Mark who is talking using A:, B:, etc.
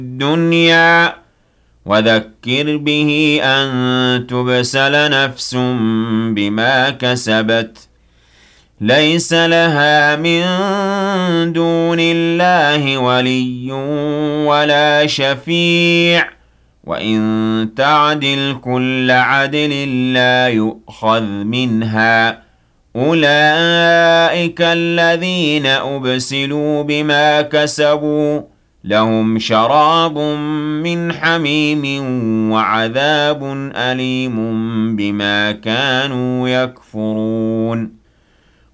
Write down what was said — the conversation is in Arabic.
A: الدنيا وذكر به أن تبسل نفس بما كسبت ليس لها من دون الله ولي ولا شفيع وإن تعدل كل عدل لا يؤخذ منها أولئك الذين أبسلوا بما كسبوا لهم شراب من حميم وعذاب أليم بما كانوا يكفرون